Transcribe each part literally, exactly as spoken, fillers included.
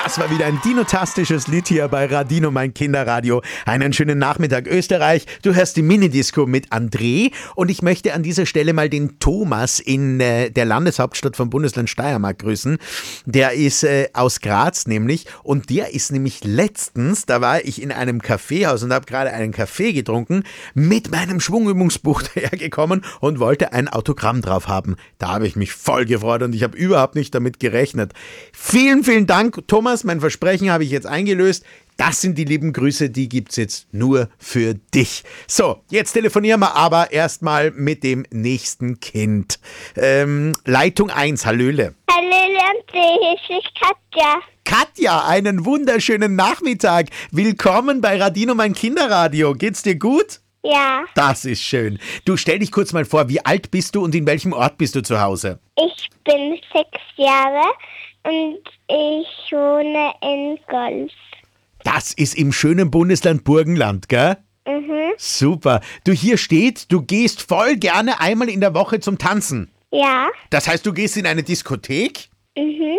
Das war wieder ein dinotastisches Lied hier bei Radino, mein Kinderradio. Einen schönen Nachmittag Österreich. Du hörst die Minidisco mit André und ich möchte an dieser Stelle mal den Thomas in äh, der Landeshauptstadt vom Bundesland Steiermark grüßen. Der ist äh, aus Graz nämlich und der ist nämlich letztens, da war ich in einem Kaffeehaus und habe gerade einen Kaffee getrunken, mit meinem Schwungübungsbuch dahergekommen und wollte ein Autogramm drauf haben. Da habe ich mich voll gefreut und ich habe überhaupt nicht damit gerechnet. Vielen, vielen Dank, Thomas. Mein Versprechen habe ich jetzt eingelöst. Das sind die lieben Grüße, die gibt's jetzt nur für dich. So, jetzt telefonieren wir aber erstmal mit dem nächsten Kind. Ähm, Leitung eins, Hallöle. Hallöle André, hier ist Katja. Katja, einen wunderschönen Nachmittag. Willkommen bei Radino, mein Kinderradio. Geht's dir gut? Ja, Das ist schön. Du, stell dich kurz mal vor, wie alt bist du und in welchem Ort bist du zu Hause? ich bin sechs Jahre und ich wohne in Golf. Das ist im schönen Bundesland Burgenland, gell? Mhm. Super. Du, hier steht, du gehst voll gerne einmal in der Woche zum Tanzen. Ja, Das heißt, du gehst in eine Diskothek? mhm.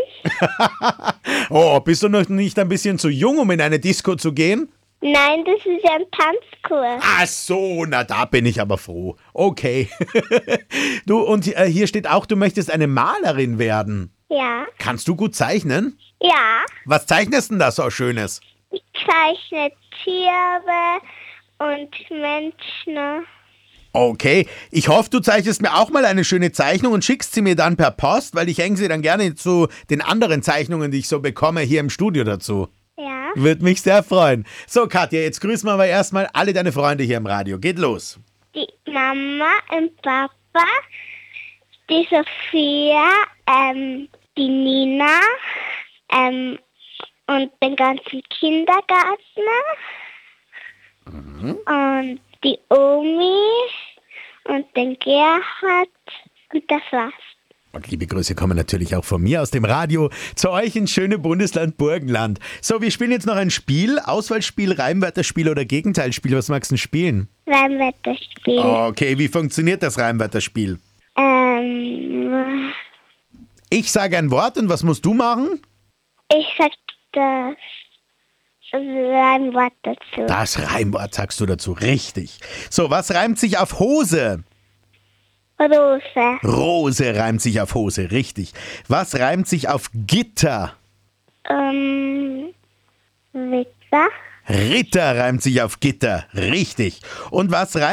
Oh, bist du noch nicht ein bisschen zu jung, um in eine Disco zu gehen? Nein, das ist ein Tanzkurs. Ach so, na da bin ich aber froh. Okay. Du, und äh, hier steht auch, du möchtest eine Malerin werden. Ja, Kannst du gut zeichnen? ja. Was zeichnest denn da so Schönes? Ich zeichne Tiere und Menschen. Okay, ich hoffe, du zeichnest mir auch mal eine schöne Zeichnung und schickst sie mir dann per Post, weil ich hänge sie dann gerne zu den anderen Zeichnungen, die ich so bekomme, hier im Studio dazu. Ja, Würde mich sehr freuen. So, Katja, jetzt grüßen wir aber erstmal alle deine Freunde hier im Radio. Geht los. die Mama und Papa, die Sophia, ähm, die Nina, ähm, und den ganzen Kindergarten und die Omi und den Gerhard und das war's. Und liebe Grüße kommen natürlich auch von mir aus dem Radio zu euch ins schöne Bundesland Burgenland. So, wir spielen jetzt noch ein Spiel. Auswahlspiel, Reimwörterspiel oder Gegenteilspiel. Was magst du denn spielen? Reimwörterspiel. Okay, wie funktioniert das Reimwörterspiel? Ähm, Ich sage ein Wort und was musst du machen? ich sag das Reimwort dazu. Das Reimwort sagst du dazu. Richtig. So, was reimt sich auf Hose? Rose, Rose reimt sich auf Hose. Richtig. Was reimt sich auf Gitter? ähm, Witzer, Ritter reimt sich auf Gitter. Richtig. Und was reimt